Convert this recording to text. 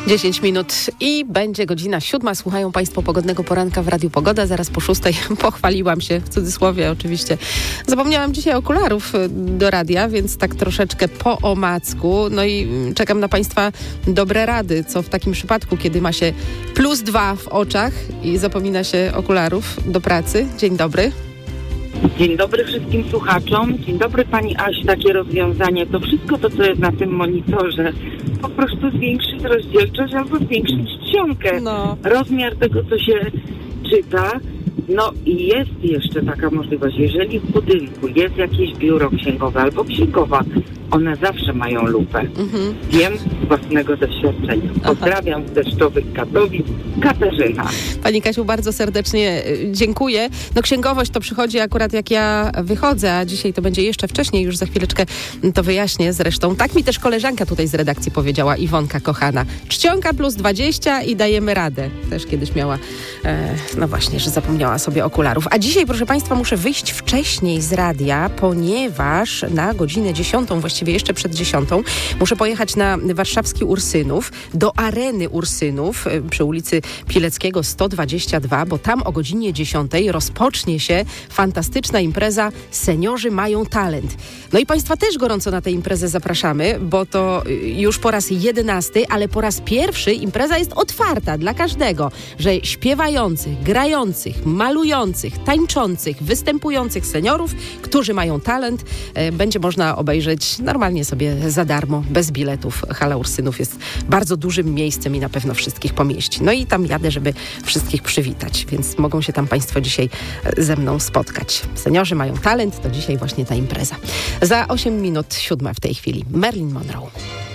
10 minut i będzie godzina 7. Słuchają Państwo pogodnego poranka w Radiu Pogoda. Zaraz po 6 pochwaliłam się, w cudzysłowie oczywiście. Zapomniałam dzisiaj okularów do radia, więc tak troszeczkę po omacku. No i czekam na Państwa dobre rady, co w takim przypadku, kiedy ma się +2 w oczach i zapomina się okularów do pracy. Dzień dobry. Dzień dobry wszystkim słuchaczom. Dzień dobry Pani Asi. Takie rozwiązanie, to wszystko to, co jest na tym monitorze, po prostu zwiększyć rozdzielczość albo zwiększyć czcionkę. Rozmiar tego, co się czyta. No i jest jeszcze taka możliwość, jeżeli w budynku jest jakieś biuro księgowe albo księgowa, one zawsze mają lupę. Wiem z własnego doświadczenia. Pozdrawiam z deszczowych Katowic, Katarzyna. Pani Kasiu, bardzo serdecznie dziękuję. No księgowość to przychodzi akurat jak ja wychodzę, a dzisiaj to będzie jeszcze wcześniej, już za chwileczkę to wyjaśnię zresztą. Tak mi też koleżanka tutaj z redakcji powiedziała, Iwonka kochana. Czcionka +20 i dajemy radę. Też kiedyś miała, no właśnie, że zapomniała sobie okularów. A dzisiaj, proszę Państwa, muszę wyjść wcześniej z radia, ponieważ na godzinę 10, właściwie jeszcze przed 10, muszę pojechać na warszawski Ursynów, do areny Ursynów przy ulicy Pileckiego 122, bo tam o godzinie 10 rozpocznie się fantastyczna impreza Seniorzy mają talent. No i Państwa też gorąco na tę imprezę zapraszamy, bo to już po raz 11, ale po raz pierwszy impreza jest otwarta dla każdego, że śpiewających, grających, malujących, tańczących, występujących seniorów, którzy mają talent, będzie można obejrzeć normalnie sobie za darmo, bez biletów. Hala Ursynów jest bardzo dużym miejscem i na pewno wszystkich pomieści. No i tam jadę, żeby wszystkich przywitać, więc mogą się tam Państwo dzisiaj ze mną spotkać. Seniorzy mają talent, to dzisiaj właśnie ta impreza. Za 8 minut 7 w tej chwili. Marilyn Monroe.